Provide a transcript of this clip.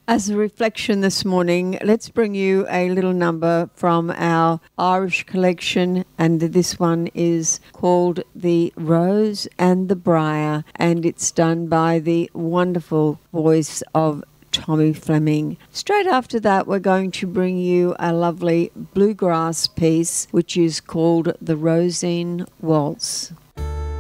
As a reflection this morning, let's bring you a little number from our Irish collection, and this one is called The Rose and the Briar, and it's done by the wonderful voice of Tommy Fleming. Straight after that, we're going to bring you a lovely bluegrass piece, which is called The Rosine Waltz.